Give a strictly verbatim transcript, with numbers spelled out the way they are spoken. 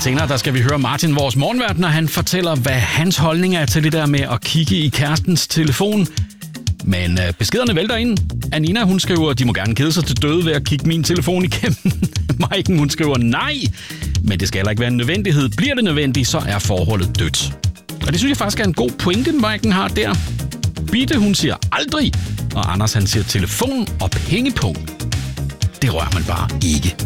Lidt senere, der skal vi høre Martin, vores morgenvært, når han fortæller, hvad hans holdning er til det der med at kigge i kærestens telefon. Men øh, beskederne vælter ind. Anina, hun skriver, at de må gerne kede sig til døde ved at kigge min telefon igennem. Maiken, hun skriver, nej, men det skal heller ikke være en nødvendighed. Bliver det nødvendigt, så er forholdet dødt. Og det synes jeg faktisk er en god pointe, Maiken har der. Bitte, hun siger aldrig, og Anders, han siger telefon og pengepunkt. Det rører man bare ikke.